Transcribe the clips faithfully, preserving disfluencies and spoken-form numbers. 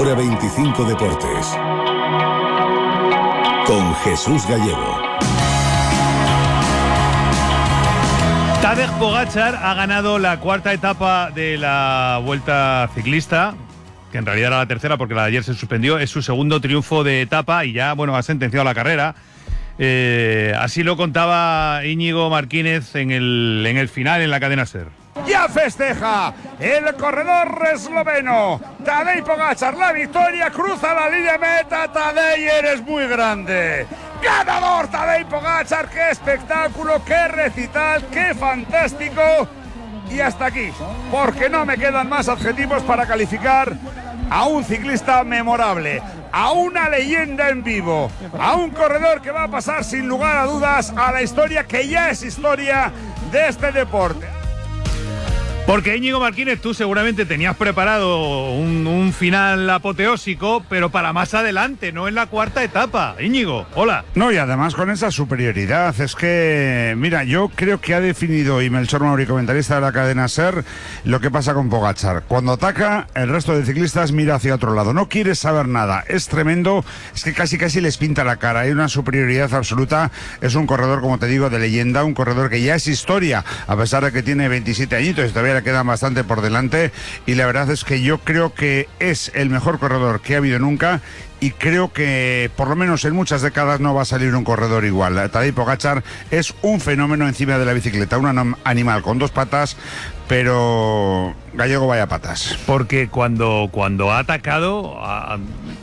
Hora veinticinco Deportes. Con Jesús Gallego. Tadej Pogačar ha ganado la cuarta etapa de la Vuelta Ciclista, que en realidad era la tercera porque la de ayer se suspendió. Es su segundo triunfo de etapa y ya, bueno, ha sentenciado la carrera. Eh, así lo contaba Íñigo Martínez en el, en el final en la cadena SER. Ya festeja el corredor esloveno Tadej Pogačar la victoria, cruza la línea meta. Tadej, eres muy grande. Ganador Tadej Pogačar, qué espectáculo, qué recital, qué fantástico. Y hasta aquí, porque no me quedan más adjetivos para calificar a un ciclista memorable, a una leyenda en vivo, a un corredor que va a pasar sin lugar a dudas a la historia, que ya es historia de este deporte. Porque Íñigo Martínez, tú seguramente tenías preparado un, un final apoteósico, pero para más adelante, no en la cuarta etapa. Íñigo, hola. No, y además con esa superioridad, es que, mira, yo creo que ha definido, y Melchor Mauri, comentarista de la cadena SER, lo que pasa con Pogačar. Cuando ataca, el resto de ciclistas mira hacia otro lado, no quiere saber nada, es tremendo, es que casi casi les pinta la cara, hay una superioridad absoluta, es un corredor, como te digo, de leyenda, un corredor que ya es historia, a pesar de que tiene veintisiete añitos, todavía le quedan bastante por delante, y la verdad es que yo creo que es el mejor corredor que ha habido nunca, y creo que por lo menos en muchas décadas no va a salir un corredor igual. Tadej Pogačar es un fenómeno encima de la bicicleta, un animal con dos patas, pero Gallego, vaya patas. Porque cuando, cuando ha atacado... A...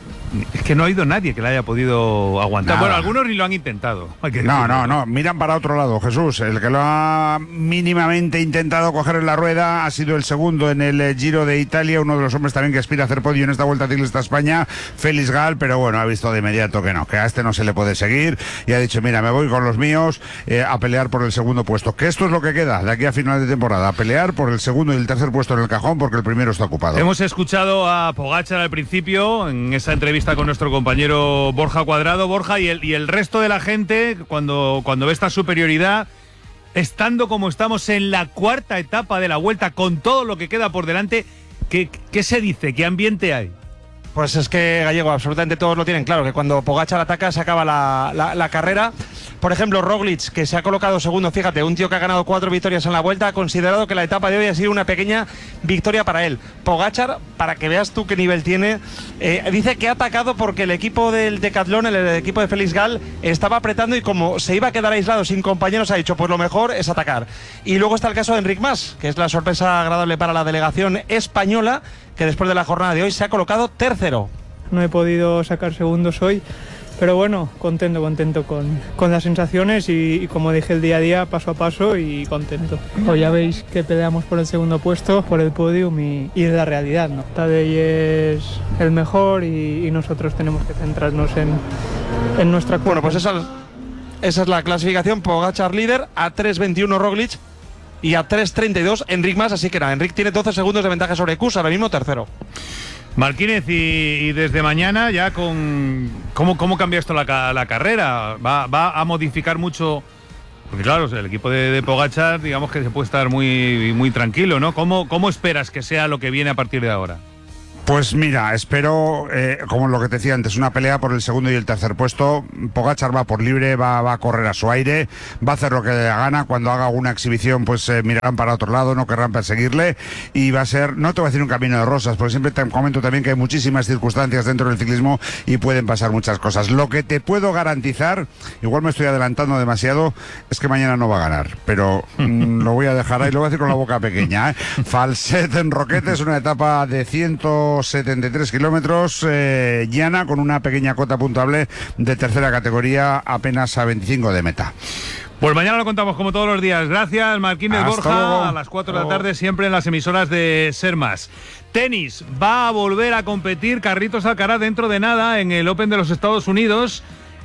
Es que no ha habido nadie que le haya podido aguantar. Nada. Bueno, algunos ni lo han intentado. Hay que no, no, no. Miran para otro lado, Jesús. El que lo ha mínimamente intentado coger en la rueda ha sido el segundo en el Giro de Italia, uno de los hombres también que aspira a hacer podio en esta Vuelta Ciclista a España, Félix Gal, pero bueno, ha visto de inmediato que no, que a este no se le puede seguir y ha dicho, mira, me voy con los míos eh, a pelear por el segundo puesto. Que esto es lo que queda de aquí a final de temporada, a pelear por el segundo y el tercer puesto en el cajón porque el primero está ocupado. Hemos escuchado a Pogačar al principio en esa entrevista con nuestro compañero Borja Cuadrado. Borja, y el, y el resto de la gente, cuando, cuando ve esta superioridad, estando como estamos en la cuarta etapa de la Vuelta, con todo lo que queda por delante, ¿qué, qué se dice? ¿Qué ambiente hay? Pues es que, Gallego, absolutamente todos lo tienen claro, que cuando Pogačar ataca se acaba la, la, la carrera. Por ejemplo, Roglic, que se ha colocado segundo, fíjate, un tío que ha ganado cuatro victorias en la Vuelta, ha considerado que la etapa de hoy ha sido una pequeña victoria para él. Pogačar, para que veas tú qué nivel tiene, eh, dice que ha atacado porque el equipo del Decathlon, el, el equipo de Félix Gal, estaba apretando y como se iba a quedar aislado sin compañeros, ha dicho, pues lo mejor es atacar. Y luego está el caso de Enric Mas, que es la sorpresa agradable para la delegación española, que después de la jornada de hoy se ha colocado tercero. No he podido sacar segundos hoy, pero bueno, contento, contento con, con las sensaciones y, y como dije el día a día, paso a paso y contento. Hoy ya veis que peleamos por el segundo puesto, por el podium y, y es la realidad, ¿no? Tadej es el mejor y, y nosotros tenemos que centrarnos en, en nuestra cuota. Bueno, pues esa, esa es la clasificación. Pogačar líder, a tres veintiuno Roglic y a tres treinta y dos Enric Mas, así que nada, Enric tiene doce segundos de ventaja sobre Kuss, ahora mismo tercero. Martínez, y, y desde mañana ya con... ¿Cómo, cómo cambia esto la, la carrera? ¿Va, ¿Va a modificar mucho? Porque claro, el equipo de, de Pogačar, digamos que se puede estar muy, muy tranquilo, ¿no? ¿Cómo, ¿Cómo esperas que sea lo que viene a partir de ahora? Pues mira, espero, eh, como lo que te decía antes, una pelea por el segundo y el tercer puesto. Pogačar va por libre, va, va a correr a su aire, va a hacer lo que le da gana. Cuando haga una exhibición, pues eh, mirarán para otro lado, no querrán perseguirle. Y va a ser, no te voy a decir un camino de rosas, porque siempre te comento también que hay muchísimas circunstancias dentro del ciclismo y pueden pasar muchas cosas. Lo que te puedo garantizar, igual me estoy adelantando demasiado, es que mañana no va a ganar. Pero mmm, lo voy a dejar ahí, lo voy a decir con la boca pequeña. ¿eh? Falset en Roquetes, una etapa de ciento setenta y tres kilómetros, eh, llana, con una pequeña cota puntuable de tercera categoría, apenas a veinticinco de meta. Pues mañana lo contamos como todos los días. Gracias, Martínez. Hasta Borja, luego. A las cuatro de la tarde, siempre en las emisoras de Ser Más. Tenis, va a volver a competir Carlitos Alcaraz dentro de nada en el Open de los Estados Unidos,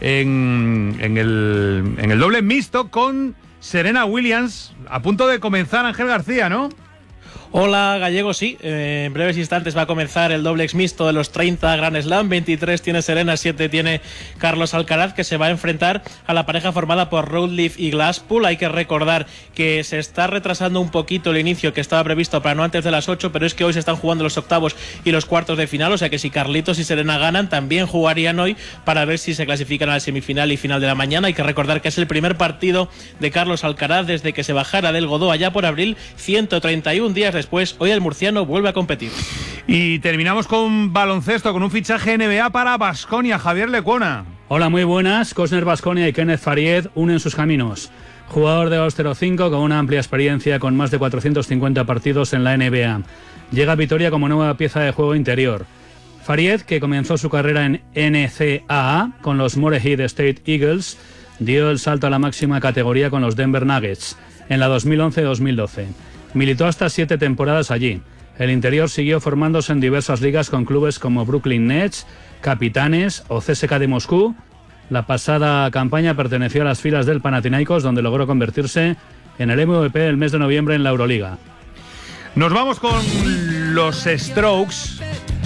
en, en, el, en el doble mixto con Serena Williams, a punto de comenzar Ángel García, ¿no? Hola Gallego, sí, eh, en breves instantes va a comenzar el doble mixto de los treinta Grand Slam. Veintitrés tiene Serena, siete tiene Carlos Alcaraz, que se va a enfrentar a la pareja formada por Routledge y Glasspool. Hay que recordar que se está retrasando un poquito el inicio, que estaba previsto para no antes de las ocho, pero es que hoy se están jugando los octavos y los cuartos de final, o sea que si Carlitos y Serena ganan, también jugarían hoy para ver si se clasifican a la semifinal y final de la mañana. Hay que recordar que es el primer partido de Carlos Alcaraz desde que se bajara del Godó allá por abril, ciento treinta y un días después. Hoy el murciano vuelve a competir. Y terminamos con baloncesto, con un fichaje N B A para Baskonia. Javier Lecuona. Hola, muy buenas. Cosner Baskonia y Kenneth Faried unen sus caminos. Jugador de Austero cinco con una amplia experiencia con más de cuatrocientos cincuenta partidos en la N B A. Llega a Vitoria como nueva pieza de juego interior. Faried, que comenzó su carrera en N C A A con los Morehead State Eagles, dio el salto a la máxima categoría con los Denver Nuggets en la dos mil once dos mil doce. Militó hasta siete temporadas allí. El interior siguió formándose en diversas ligas con clubes como Brooklyn Nets, Capitanes o C S K A de Moscú. La pasada campaña perteneció a las filas del Panathinaikos, donde logró convertirse en el M V P del mes de noviembre en la Euroliga. Nos vamos con los Strokes.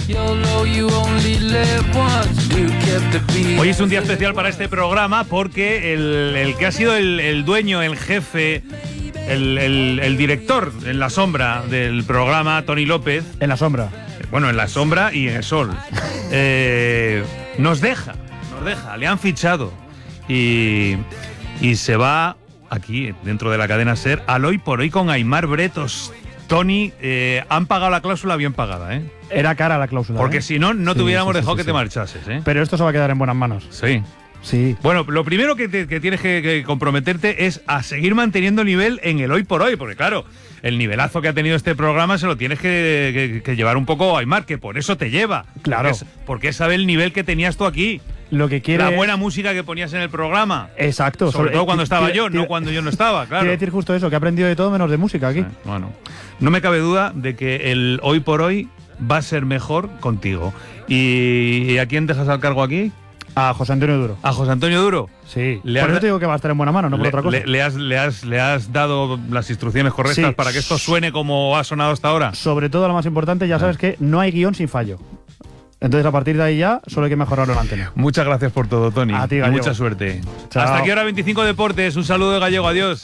Hoy es un día especial para este programa porque el, el que ha sido el, el dueño, el jefe, el, el, el director en la sombra del programa, Tony López. En la sombra. Bueno, en la sombra y en el sol. Eh, nos deja, nos deja, le han fichado y, y se va aquí, dentro de la cadena SER, al Hoy por Hoy con Aimar Bretos. Tony, eh, han pagado la cláusula bien pagada, ¿eh? Era cara la cláusula. Porque ¿eh? si no, no sí, te hubiéramos sí, sí, dejado sí, que sí. te marchases, ¿eh? Pero esto se va a quedar en buenas manos. Sí. Sí. Bueno, lo primero que, te, que tienes que, que comprometerte es a seguir manteniendo nivel en el Hoy por Hoy, porque claro, el nivelazo que ha tenido este programa se lo tienes que, que, que llevar un poco a Aimar, que por eso te lleva. Claro. Porque, es, porque sabe el nivel que tenías tú aquí. Lo que quiere... La buena música que ponías en el programa. Exacto. Sobre, sobre todo cuando estaba tira, yo, tira, no cuando yo no estaba, claro. Quiere decir justo eso, que ha aprendido de todo menos de música aquí. Eh, bueno, no me cabe duda de que el Hoy por Hoy va a ser mejor contigo. ¿Y, y a quién dejas al cargo aquí? A José Antonio Duro. ¿A José Antonio Duro? Sí. Le por has, eso te digo que va a estar en buena mano, no por le, otra cosa. Le, le, has, le, has, ¿Le has dado las instrucciones correctas sí. para que esto suene como ha sonado hasta ahora? Sobre todo, lo más importante, ya sabes que no hay guión sin fallo. Entonces, a partir de ahí ya, solo hay que mejorarlo en la antena. Muchas gracias por todo, Tony. A ti, y Gallego. mucha suerte. Chao. Hasta aquí Hora veinticinco Deportes. Un saludo de Gallego. Adiós.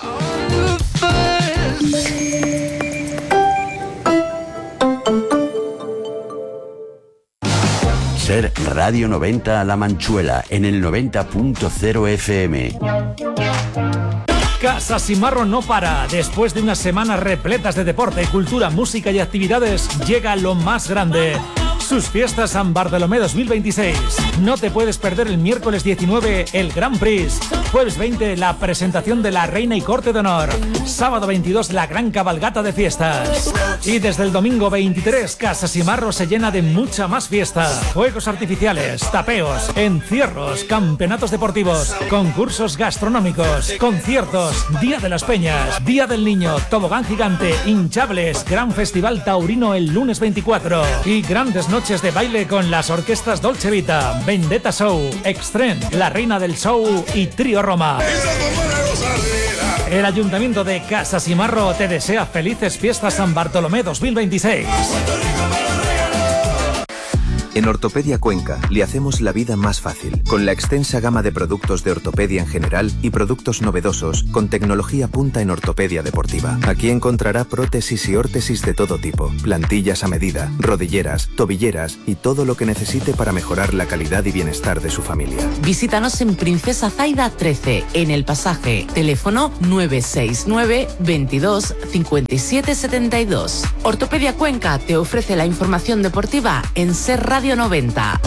SER Radio noventa La Manchuela en el noventa punto cero F M. Casa Simarro no para. Después de unas semanas repletas de deporte, cultura, música y actividades, llega lo más grande. Sus fiestas San Bartolomé dos mil veintiséis. No te puedes perder el miércoles diecinueve el Grand Prix. Jueves veinte la presentación de la Reina y Corte de Honor. Sábado veintidós la gran cabalgata de fiestas. Y desde el domingo veintitrés Casa Simarro se llena de mucha más fiesta. Fuegos artificiales, tapeos, encierros, campeonatos deportivos, concursos gastronómicos, conciertos, Día de las Peñas, Día del Niño, tobogán gigante, hinchables, gran festival taurino el lunes veinticuatro y grandes noches de baile con las orquestas Dolce Vita, Vendetta Show, Extreme, La Reina del Show y Trío Roma. El Ayuntamiento de Casa Simarro te desea felices fiestas San Bartolomé dos mil veintiséis. En Ortopedia Cuenca le hacemos la vida más fácil, con la extensa gama de productos de ortopedia en general y productos novedosos con tecnología punta en ortopedia deportiva. Aquí encontrará prótesis y órtesis de todo tipo, plantillas a medida, rodilleras, tobilleras y todo lo que necesite para mejorar la calidad y bienestar de su familia. Visítanos en Princesa Zaida trece, en El Pasaje. Teléfono nueve seis nueve, veintidós, cincuenta y siete setenta y dos. Ortopedia Cuenca te ofrece la información deportiva en SER Radio noventa.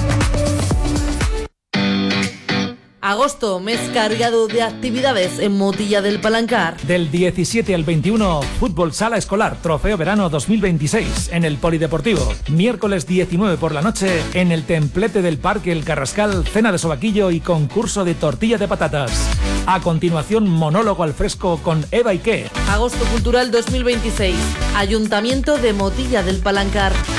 Agosto, mes cargado de actividades en Motilla del Palancar. Del diecisiete al veintiuno, Fútbol Sala Escolar, Trofeo Verano dos mil veintiséis, en el Polideportivo. Miércoles diecinueve por la noche, en el Templete del Parque El Carrascal, cena de sobaquillo y concurso de tortilla de patatas. A continuación, monólogo al fresco con Eva Ike. Agosto Cultural dos mil veintiséis, Ayuntamiento de Motilla del Palancar.